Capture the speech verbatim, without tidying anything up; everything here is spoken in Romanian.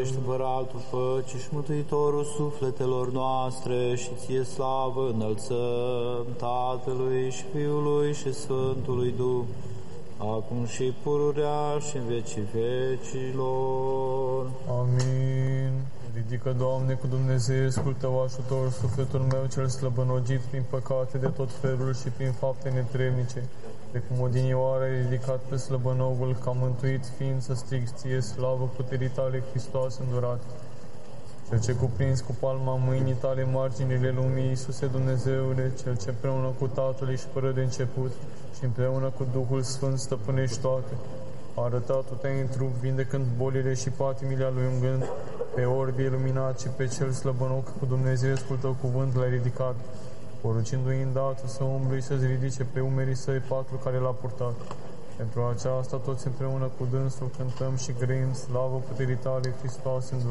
ești împăratul păcii și mântuitorul sufletelor noastre și ție slavă înălțăm Tatălui și Fiului și Sfântului Duh, acum și pururea și în vecii vecilor. Amin. Ridică, Doamne, cu Dumnezeescul Tău ajutor sufletul meu cel slăbănogit prin păcate de tot felul și prin fapte netremnice, precum odinioară ai ridicat pe slăbănogul, ca mântuit fiind să strig ție slavă puterii Tale, Hristos îndurat. Cel ce cuprins cu palma mâinii Tale marginile lumii, Iisuse Dumnezeule, Cel ce împreună cu Tatăl și fără de început și împreună cu Duhul Sfânt stăpânești toate, a arătat-o Te în trup, vindecând bolile și patimile alungând, pe orbi iluminat și pe cel slăbănoc cu Dumnezeescul Tău cuvânt l-ai ridicat, porucindu-i îndată să umblui să-ți ridice pe umerii săi patul care l-a purtat. Pentru aceasta toți împreună cu dânsul cântăm și grăim slavă puterii Tale, Hristos, în